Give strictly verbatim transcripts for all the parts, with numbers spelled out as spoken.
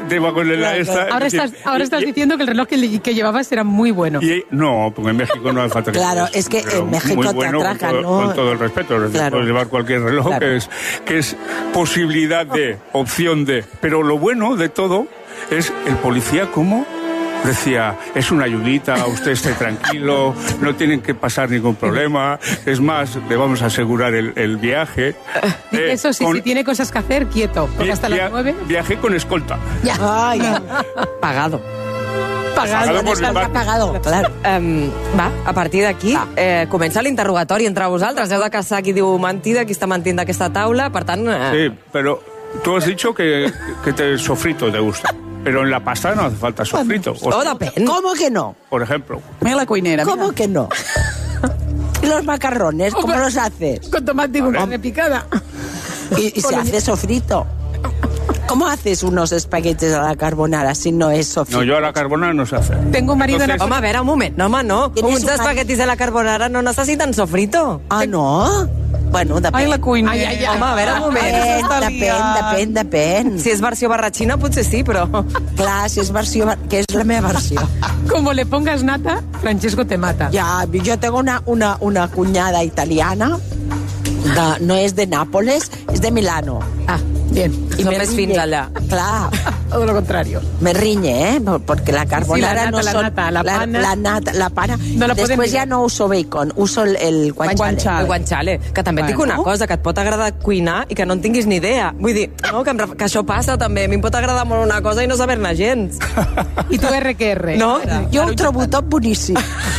de vagonera esta. Ahora estás, ahora estás diciendo que el reloj que, que llevabas era muy bueno. Y, no, porque en México no hace falta que Claro, es que en México muy te bueno, atracan, con todo, ¿no? con todo el respeto. Claro. Puedes llevar cualquier reloj, Claro. que, es, que es posibilidad de, opción de. Pero lo bueno de todo es el policía como decía, es una ayudita, usted esté tranquilo, no tienen que pasar ningún problema, es más, le vamos a asegurar el, el viaje. Eh, Eso sí, con, si tiene cosas que hacer, quieto, porque hasta via, las nueve... Viaje con escolta. Ya. Ay, pagado. Pagado, pagado por Pagado, pagado, clar. Um, va, a partir d'aquí eh, comença l'interrogatori entre vosaltres. Heu de caçar qui diu mentida, qui està mentint d'aquesta taula, per tant... Eh... Sí, pero tú has dicho que, que te sofrito te gusta. Pero en la pasta no hace falta sofrito. O oh, depèn. ¿Cómo que no? Por ejemplo. Mira la cuinera. ¿Cómo que no? ¿Y los macarrones? ¿Cómo los haces? Con tomate y con carne picada. Y, y se hace sofrito. ¿Cómo haces unos espaguetis a la carbonara si no es sofrito? No, yo a la carbonara no sé hacer. Tengo un marido Entonces, en la... Home, a veure, un moment. No, home, no. Uns un espaguetis de la carbonara no necessiten sofrito. Ah, no? Bueno, depèn. Ai, la cuinera. Ai, ai, ai. Home, a veure, un moment. Depèn, depèn, depèn, depèn. Si és versió barratxina, potser sí, però... Clar, si és versió... que és la meva versió. Como le pongas nata, Francesco te mata. Ya, yo tengo una, una, una cuñada italiana, de, no es de Nápoles, es de Milano. Ah, bien. I me més riñe. fins allà. Clar, Todo lo contrario. me riñe, ¿eh? Porque la carbonara Sí, la nata, no la son... nata, la pana. La, nata, la pana. No la podem Después mirar. ya no uso bacon, uso el, el guanciale. Guanciale. El guanciale, que també et dic una cosa, que et pot agradar cuinar i que no en tinguis ni idea. Vull dir, no, que, em, ref- que això passa també. A mi em pot agradar molt una cosa i no saber-ne gens. I tu R que R. No? Jo ho trobo tot boníssim.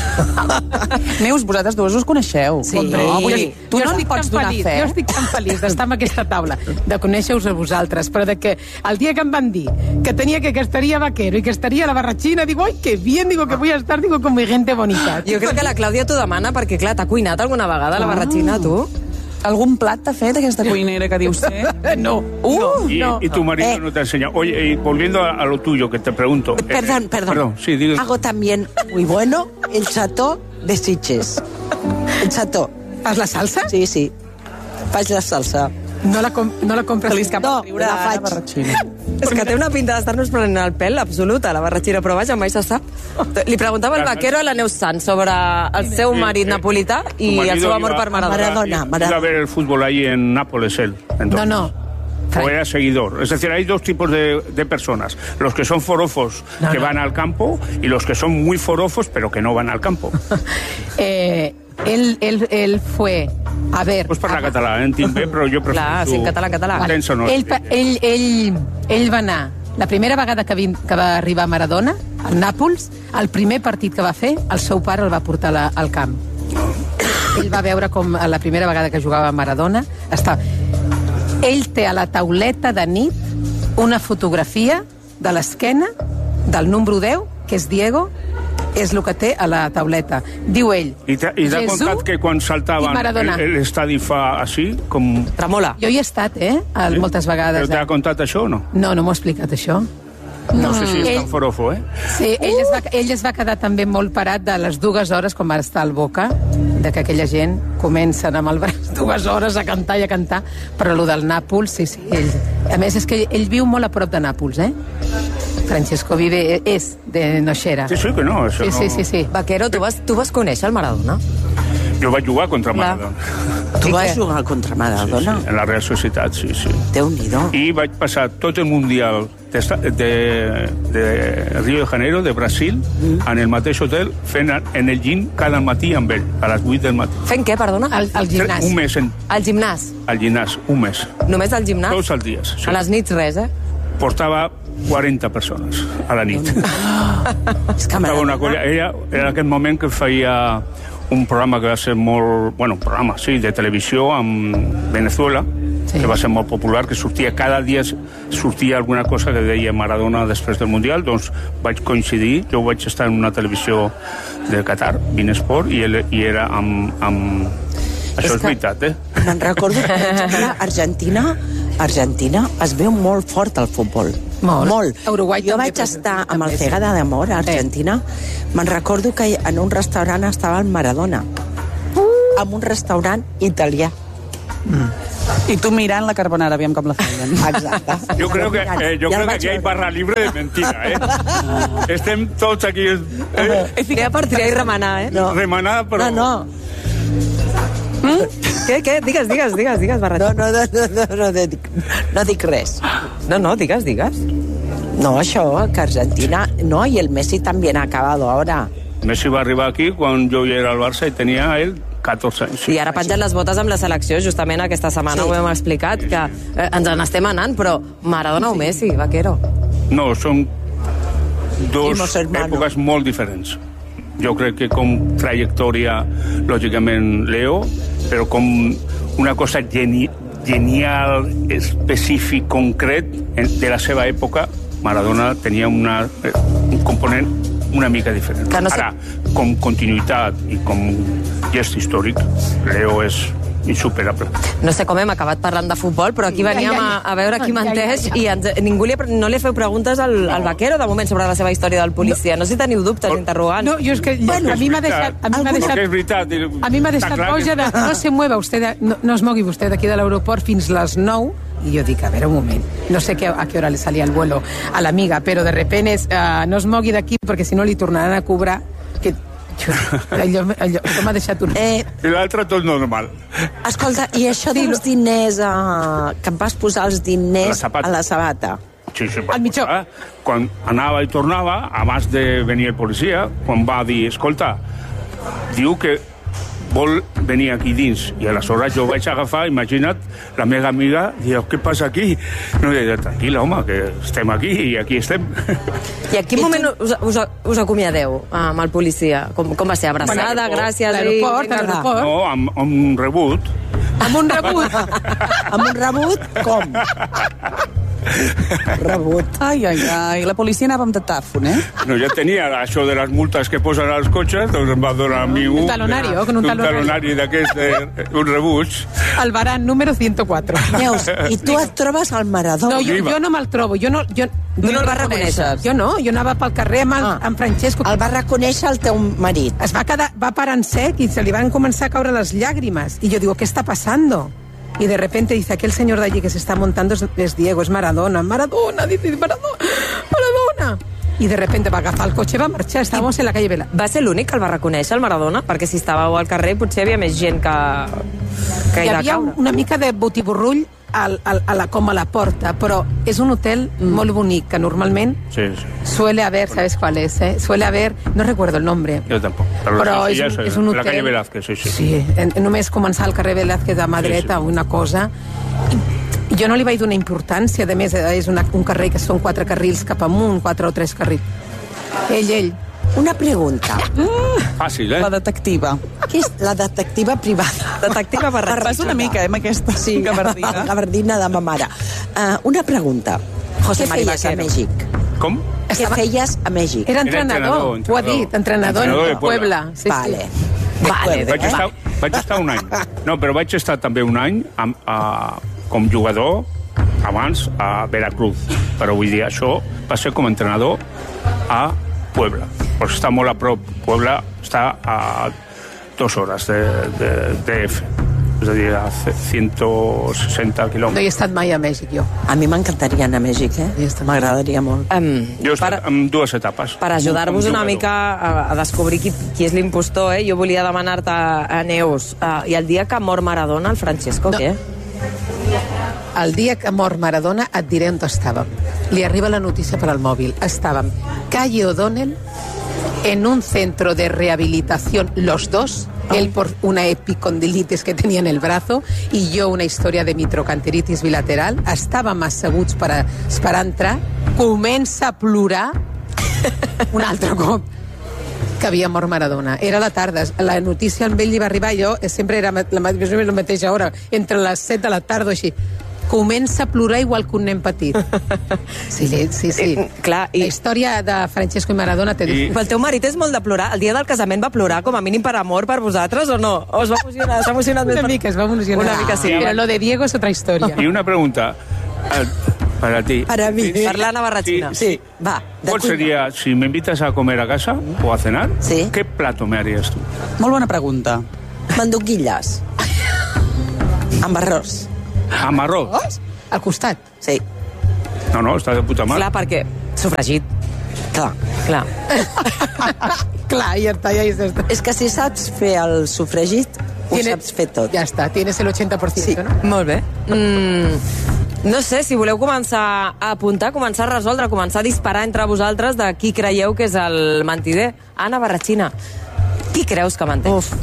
Neus, vosaltres dos us coneixeu. Sí. No, vull dir, tu jo no estic li pots tan donar feliç, fe. Jo estic tan feliç d'estar en aquesta taula, de conèixer-vos a vosaltres, però de que el dia que em van dir que tenia que, que estaria Vaquero i que estaria a la barratxina, digo, ai, que bien, digo, que voy a estar, digo, con mi gente bonita. Jo crec que la Clàudia t'ho demana perquè, clar, t'ha cuinat alguna vegada a la barratxina, tu? Algun plat t'ha fet aquesta cuinera que dius ser? No, Uh! Y, no. y tu marido Eh. no te ha enseñado. Oye, y volviendo a, a lo tuyo, que te pregunto. Perdón, eh, perdón. Perdón, sí, digo. Hago también muy bueno el chateau de Sitges. El chateau. Fas la salsa? Sí, sí. Faig la salsa. No la, com no la compres? Que li escapa No, el riure la a la faig. barratxina. És que té una pinta d'estar-nos prenent el pèl absoluta, la barratxina, però vaja, mai se sap. Li preguntava el Vaquero a la Neus Sant sobre el seu marit napolità i Tu marido el seu amor iba- per Maradona. Maradona. Iba Maradona. a ver el fútbol ahí en Nápoles él. Entonces. No, no. O era seguidor. Es decir, hay dos tipos de, de personas. Los que son forofos No, que no. van al campo y los que son muy forofos pero que no van al campo. Eh, él, él, él fue... A ver... Pues parla a- català, en tinc bé, però jo prefereixo... Clar, sí, en català, en català. Vale. Tenso no. Ell, pa- ell, ell, ell va anar, la primera vegada que, vin, que va arribar a Maradona, al Nàpols, el primer partit que va fer, el seu pare el va portar la, al camp. Ell va veure com a la primera vegada que jugava a Maradona estava... Ell té a la tauleta de nit una fotografia de l'esquena del número deu, que és Diego, és el que té a la tauleta. Diu ell, I t'ha i t'ha Jesús contat que quan i saltaven Maradona. l'estadi fa així, com... Tremola. Jo hi he estat, eh? A, Sí? moltes vegades. Però t'ha Eh? contat això o no? No, no m'ho ha explicat, això. No sé si és Ell- tan forofo, eh? Sí, ell, es va, ell es va quedar també molt parat de les dues hores quan va estar al Boca, de que aquella gent comencen amb el braç dues hores a cantar i a cantar, però el del Nàpols, sí, sí. Ell, a més, és que ell viu molt a prop de Nàpols, eh? Francesco vive, és de Noixera. Sí, sí, que no, això Sí, no... sí, sí, sí. Vaquero, tu vas, tu vas conèixer el Maradona? Jo vaig jugar contra Clar. Maradona. Tu I vas què? jugar contra Sí, Maradona? sí, en la Real Societat, sí, sí. Déu-n'hi-do. I vaig passar tot el Mundial de, de, de Rio de Janeiro, de Brasil, en el mateix hotel, fent en el gym cada matí amb ell, a les vuit del matí. Fent què, perdona? Al, al gimnàs. Un mes en, Al gimnàs. al gimnàs, un mes. Només al gimnàs? Tots els dies. Sí. A les nits res, eh? Portava quaranta persones a la nit. És que Portava una Maradona... colla. Ella, era aquell moment que feia un programa que va ser molt... Bueno, un programa, sí, de televisió amb Venezuela, Sí. que va ser molt popular, que sortia cada dia sortia alguna cosa que deia Maradona després del Mundial, doncs vaig coincidir, jo vaig estar en una televisió de Qatar, Binesport, i, ell, i era amb... amb... Això és, És que- veritat, eh? Me'n recordo que vaig anar a Argentina, Argentina es veu molt fort al futbol. Molt. Molt. Uruguai jo també, vaig però estar amb també, el sí. Cegada d'Amor a Argentina. Me'n recordo que en un restaurant estava el Maradona. Uh. En un restaurant italià. I tu mirant la carbonara, aviam com la feien. Exacte. Jo crec que, eh, jo crec que aquí hi ha barra libre de mentira, eh? Estem tots aquí... Eh? Triar per triar i remenar, eh? No. Remenada, però... No, no. Mm? Què, què? Digues, digues, digues, digues, Barratxina. No, no, no, no, no, no, dic, no dic res. No, no, digues, digues. No, això, que Argentina... No, i el Messi també ha acabado ahora. Messi va arribar aquí quan jo ja era al Barça i tenia ell catorze anys. I ara pengen les botes amb la selecció, justament aquesta setmana Sí. ho hem explicat, que eh, ens n'estem anant, però Maradona o Messi, Vaquero? No, són dos Primos hermanos. èpoques molt diferents. Jo crec que com trajectòria, lògicament, Leo, però com una cosa geni genial, específic, concret, de la seva època, Maradona tenia una, un component una mica diferent. Que no sé- Ara, com continuïtat i com gest històric, Leo és insuperable. No sé com hem acabat parlant de futbol, però aquí veníem a, a veure qui menteix i ens, ningú li, ha- no li feu preguntes al, al Vaquero, de moment, sobre la seva història del policia. No sé si teniu dubtes, interrogants. No, jo és que bueno, a mi m'ha deixat... A mi m'ha Però deixat... que és veritat. A mi m'ha deixat boja de... No se mueva usted, de, no, no es mogui vostè d'aquí de l'aeroport fins les nou. I jo dic, a veure, un moment, no sé que, a qué hora le salía el vuelo a l'amiga, però de repente es, uh, no es mogui d'aquí perquè si no li tornaran a cobrar. Que, allò, allò, això m'ha deixat un... Eh, I l'altre tot normal. escolta, i això dels diners, eh, que em vas posar els diners A la sabata. a la sabata? Sí, sí, Al mitjó. eh? Quan anava i tornava, abans de venir el policia, quan va dir, escolta, diu que vol venir aquí dins. I aleshores jo vaig agafar, imagina't, la meva amiga, diu, què passa aquí? No, i deia, tranquil·la, home, que estem aquí i aquí estem. I en quin moment us, us, us acomiadeu amb el policia? Com, com va ser? Abraçada, Bueno, gràcies? i- L'aeroport, vinga, a l'aeroport. No, amb, amb un rebut. Amb un rebut. Amb un rebut? Com? Rebut. Ai, ai, ai, la policia anava amb datàfon, eh? No, ja tenia això de les multes que posen als cotxes, doncs em va donar a mi un... Un talonario, con un un talonario. talonari d'aquest, eh, un rebuig. El baran número ciento cuatro. Neus, i tu et trobes al Maradona? No, jo, jo no me'l trobo. Jo no, jo, No jo el vas reconèixer? Jo no, jo anava pel carrer amb, el, Ah. amb Francesco. El va reconèixer el teu marit. Es va, quedar, va parar en sec y se le van a comenzar a caure les llàgrimes. Y yo digo, ¿qué está pasando? Y de repente dice, aquel señor de allí que se está montando es, es Diego, es Maradona. Maradona, dice, Maradona, Maradona. Y de repente va agafar el cotxe i va marxar. Estàvamos en la calle Vela. Va ser l'únic que el va reconèixer, el Maradona? Perquè si estàveu al carrer potser hi havia més gent que, que hi Hi va havia caure. una mica de botiborrull al, al, a la, com a la porta, però és un hotel mm. molt bonic, que normalment Sí, sí. suele haber, ¿sabes cuál es? Eh? Suele haber, no recuerdo el nombre. Jo tampoc. Però, Però sí, és, ja un, sé, és un la hotel... calle Velázquez, sí, sí. Sí, en, només començar al carrer Velázquez a mà Sí, dreta sí. o una cosa... I jo no li vaig donar importància, a més, és una, un carrer que són quatre carrils cap amunt, quatre o tres carrils. Ell, ell. Una pregunta. Fàcil, eh? La detectiva. Què és la detectiva privada? Detectiva Barratxina. Vas una mica, eh, amb aquesta Sí, gabardina. la gabardina de ma mare. Uh, una pregunta. José Què Mari feies a Vaquero. Mèxic? Com? Què Estava- feies a Mèxic? Era Era entrenador, entrenador, ho ha dit, entrenador, entrenador en de Puebla. Puebla. Sí, Vale. Sí. Vale. Vaig estar, vaig estar un any. No, però vaig estar també un any amb, a, com jugador abans a Veracruz. Però vull dir, això va ser com a entrenador a Puebla. Pues està molt a prop. Puebla està a dues hores de, de, de F. És a dir, a ciento sesenta No quilòmetres. hi he estat mai a Mèxic, jo. A mi m'encantaria anar a Mèxic, Ja eh? està. M'agradaria molt. Um, Jo he estat per, en dues etapes. per ajudar-vos Com una jugador. mica a, a descobrir qui, qui és l'impostor, eh? Jo volia demanar-te, a Neus, uh, i el dia que mor Maradona, el Francesco, No. què? El dia que mor Maradona et diré on estàvem. Li arriba la notícia per al mòbil. Estàvem calle O'Donnell en un centro de rehabilitación los dos, él por una epicondilitis que tenía en el brazo y yo una història de microcanteritis bilateral. Estàvem asseguts per, a, per a entrar, comença a plorar un altre cop que havia mort Maradona. Era la tarda, la notícia amb ell li va arribar, jo sempre era la, la, la mateixa hora, entre les set de la tarda o així. Comença a plorar igual que un nen petit. Sí, sí, sí. Eh, clar, i- La història de Francesco i Maradona té... I- Però el teu marit és molt de plorar. El dia del casament va plorar, com a mínim per amor per vosaltres, o no? O es va emocionar? S'ha emocionat més Una per- mica, es va emocionar. Una mica sí. Pero lo de Diego es otra historia. I una pregunta eh, para ti. Para mí. Per l'Anna Barratxina. Sí. Sí, va. de ¿Cuál cuina. sería, si me invitas a comer a casa o a cenar, Sí. qué plato me harías tú? Molt bona pregunta. Mandonguilles. Amb arròs. Amb arròs? Al costat. Sí, No, no, està de puta mare. Clar, perquè sofregit. clar. Clar. Clar, ja està, ja és... És que si saps fer el sofregit, ho saps fer tot. Ja està, tienes el ochenta por ciento, Sí. no? Molt bé. Mm, no sé, si voleu començar a apuntar, començar a resoldre, començar a disparar entre vosaltres de qui creieu que és el mentider. Anna Barratxina, qui creus que menteix? Uf.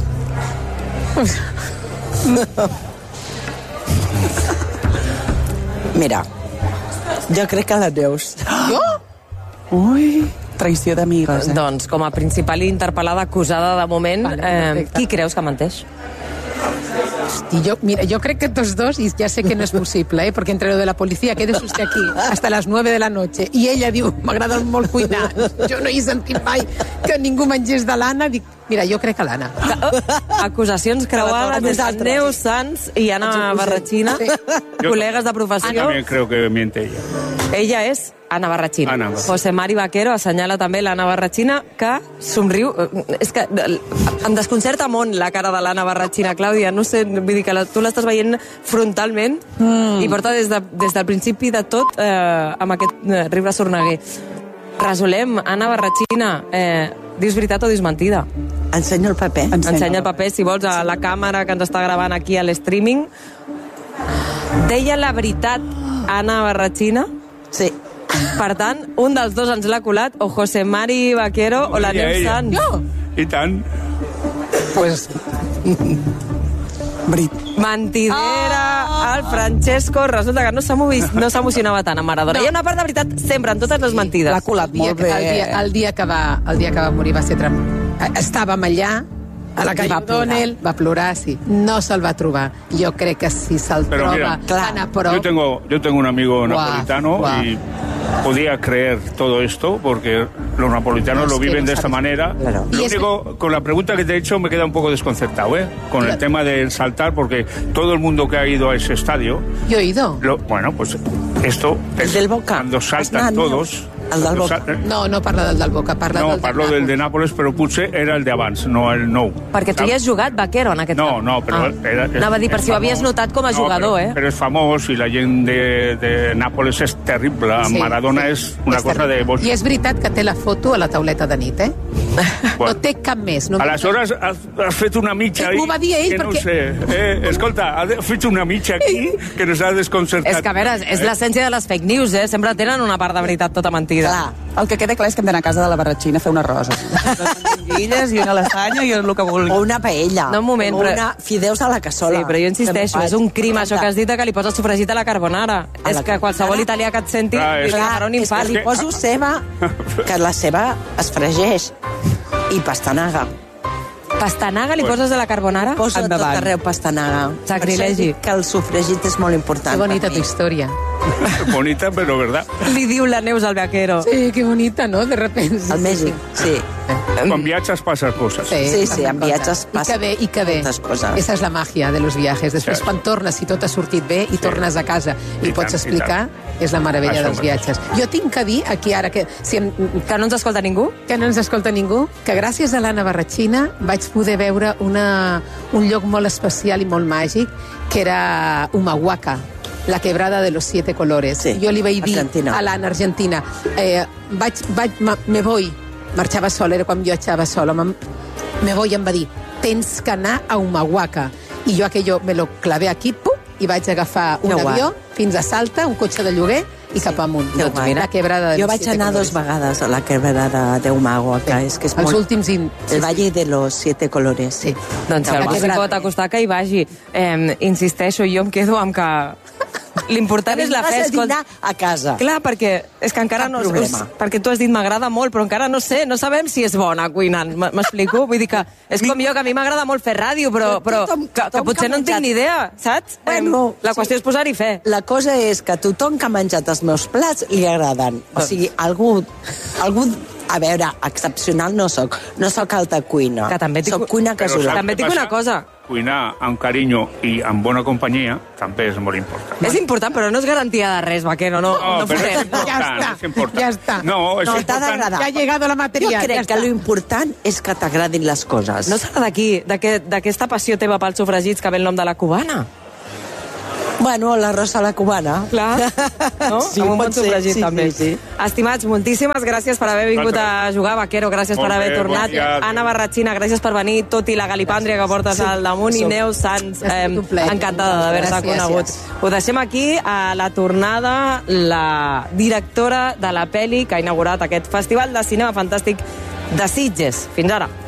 Mira, jo crec que la Neus. Jo? Ui, traïció d'amigues, eh? Doncs, com a principal interpel·lada acusada de moment, Vale, eh, perfecte. qui creus que menteix? Y yo, mira, yo creo que estos dos, y ya sé que no es posible, ¿eh? Porque entre lo de la policía, quédese usted aquí hasta las nueve de la noche, i ella diu, m'agrada molt cuinar, jo no he sentit mai que ningú mengés de l'Anna, dic, mira, jo crec que l'Anna. Acusacions creuades des de Nosaltres. Neus Sans i Anna Barratxina, Sí. col·legues de Yo professió. también creo que miente ella. Ella és Anna Barratxina. Ana Barratxina. José Mari Vaquero assenyala també l'Anna Barratxina, que somriu. És que em desconcerta molt la cara de l'Anna Barratxina, Clàudia. No sé, vull dir que la, tu l'estàs veient frontalment mm. i porta des, de, des del principi de tot eh, amb aquest eh, riure sorneguer. Resolem, Anna Barratxina, eh, dius veritat o dius mentida? Ensenyo el paper. Ensenya. Ensenya el paper, si vols, a la càmera que ens està gravant aquí a l'streaming. Deia la veritat Anna Barratxina? Sí. Per tant, un dels dos ens l'ha colat, o José Mari Vaquero o la Ella, Neus ella. Sans. Jo? I tant. Pues, Brit. Mentidera, el Francesco, resulta que no s'emo- no s'emocionava tant amb Maradona. No. Hi ha una part de veritat sempre, en totes les mentides. L'ha colat el dia, molt que, bé. el, dia, el, dia que va, el dia que va morir va ser tram... Estàvem allà, a la I calle va plorar. O'Donnell, va plorar, sí. No se'l va trobar. Jo crec que si se'l Pero troba mira, tan a prop... Yo tengo, yo tengo un amigo Guau, napolitano guau. y podía creer todo esto porque los napolitanos Es lo que viven no de esta sabes. manera. Claro. Lo Y es único, con la pregunta que te he hecho me queda un poco desconcertado, ¿eh? Con el Claro. tema del saltar, porque todo el mundo que ha ido a ese estadio, Jo he ido. lo, bueno, pues esto El es del Boca. cuando saltan Has anat, todos. Neus? El del cuando Boca. sal- No, no parla del del Boca, parla No, del parlo del de Nápoles, però potser era el d'abans, no el nou. Perquè tu hi has jugat, Vaquero, en aquest No, camp. no, però... Ah. Era, és- Anava a dir, per és si ho havies famós. notat com a No, jugador, però, eh? Però és famós i la gent de, de Nàpoles és terrible. Sí, Maradona sí. és una És cosa de... terrible. I és veritat que té la foto a la tauleta de nit, eh? Bueno. No té cap més. No Aleshores has, has fet una mitja ahí... M'ho va dir ell, que no perquè- ho sé. Eh, escolta, has fet una mitja aquí que nos ha desconcertat. És que, a veure, és l'essència de les fake news, eh? Sempre tenen una part de veritat tota mentida. Clar. El que queda clar és que hem d'anar a casa de la Barratxina a fer una rosa. Unes mandinguilles i una lasanya i el que vulgui. O una paella. No, un moment, o però- una fideus a la cassola. Sí, però jo insisteixo, és un crim això que has dit que li poses sofregit a la carbonara. A És la que qualsevol carbonara? italià que et senti Clar, li és- farà un és que infart. li poso ceba, que la ceba es fregeix. I pastanaga. Pastanaga li poses a la carbonara? Poso a tot Endavant. arreu pastanaga. Sacrilegi. Per això dic que el sofregit és molt important. Qué bonita per tu mi. historia. Bonita, però verdad. Li diu la Neus al Vaquero. Sí, qué bonita, ¿no? De repente. Al Mèxic, sí. Quan viatges passen coses. Sí, sí, en viatges I passa que bé, i que bé. moltes coses. Esa és la màgia de los viajes. Després, Sí. quan tornes, si tot ha sortit bé, i tornes a casa i, I pots tant, i explicar, és la meravella Això dels mateix. viatges. Jo tinc que dir, aquí ara, que, si em, Que no ens escolta ningú? que no ens escolta ningú, que gràcies a l'Anna Barratxina vaig poder veure una, un lloc molt especial i molt màgic, que era Humahuaca, la quebrada de los siete colores. Sí, Jo li vaig dir Argentina. a l'Anna Argentina, eh, vaig, vaig, ma, me voy, marxava sola, era quan viatjava sola, me, me voy, em va dir, tens que anar a Humahuaca. I jo aquello me lo clavé aquí, pum, i vaig agafar un Que guai. avió fins a Salta, un cotxe de lloguer, i cap amunt. Que Doncs guai. mira, la quebrada de Jo los vaig siete anar colores. dos vegades a la quebrada de Humago, que és que és Els molt... últims... In... El Valle de los Siete Colores. Sí. Doncs si La algú s'hi quebrada. pot acostar, que hi vagi. Eh, insisteixo, jo em quedo amb que l'important és la fe. Vas a escolta. dinar a casa. Clar, perquè és que encara Cap no... problema. Perquè tu has dit m'agrada molt, però encara no sé, no sabem si és bona cuinant. M- M'explico? Vull dir que és com jo, que a mi m'agrada molt fer ràdio, però, però Tothom- que, que tothom potser que no ha en tinc menjat- ni idea, saps? Bueno, Em, la qüestió sí. és posar-hi fe. La cosa és que a tothom que ha menjat els meus plats li agraden. O sigui, algú... algú a veure, excepcional no sóc. No sóc alta cuina. Que també dic- Soc cuina Però casolà. saps També què et dic una passa? cosa. Cuinar amb carinyo i amb bona companyia també és molt important. És important, però no és garantia de res, Vaquero, no, no, No, però és farem. important, Ja està, és important. ja està. No, és No, t'ha important. d'agradar. Ja ha llegado la Jo material. crec ja que està. lo important és que t'agradin les coses. No serà d'aquí, d'aquest- d'aquesta passió teva pels sofregits que ve el nom de la cubana? Bueno, l'arròs a la cubana. Clar, no? Sí, amb un pot bon ser, sofregit, sí, també. sí, sí. Estimats, moltíssimes gràcies per haver vingut a jugar. Vaquero, gràcies Molt per haver bé, tornat. bon dia. Anna Barratxina, gràcies per venir, tot i la galipàndria que portes al damunt. I Neus Sans, eh, encantada d'haver-te conegut. Ho deixem aquí, a la tornada, la directora de la pel·li que ha inaugurat aquest Festival de Cinema Fantàstic de Sitges. Fins ara.